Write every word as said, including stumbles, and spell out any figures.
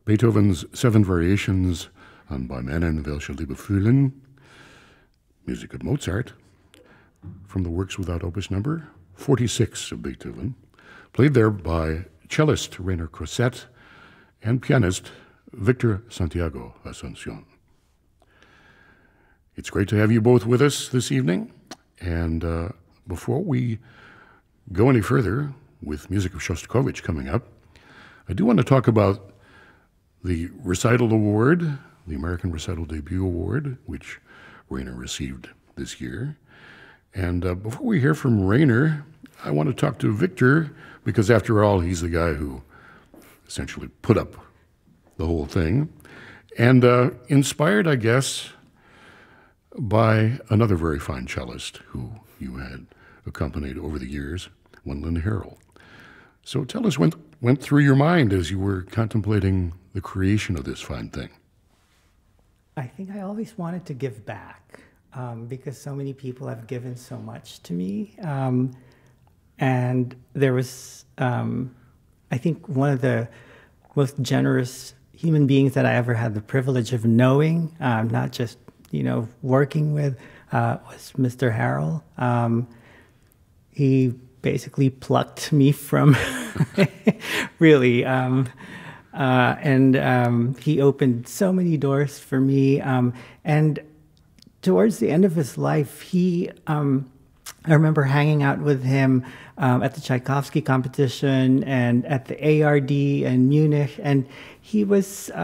Beethoven's Seven Variations on Bei Männern welche Liebe fühlen, music of Mozart, from the works without opus number forty-six of Beethoven, played there by cellist Rainer Crosset and pianist Victor Santiago Asuncion. It's great to have you both with us this evening, and uh, before we go any further with music of Shostakovich coming up, I do want to talk about the Recital Award, the American Recital Debut Award, which Rainer received this year. And uh, before we hear from Rainer, I want to talk to Victor, because after all, he's the guy who essentially put up the whole thing. And uh, inspired, I guess, by another very fine cellist who you had accompanied over the years, Wendland Harrell. So tell us what went through your mind as you were contemplating the creation of this fine thing. I think I always wanted to give back um, because so many people have given so much to me. Um, and there was, um, I think, one of the most generous human beings that I ever had the privilege of knowing, um, not just, you know, working with, uh, was Mister Harrell. Um, he basically plucked me from, really, um, uh, and um, he opened so many doors for me. Um, and towards the end of his life, he, um, I remember hanging out with him um, at the Tchaikovsky competition and at the A R D in Munich, and he was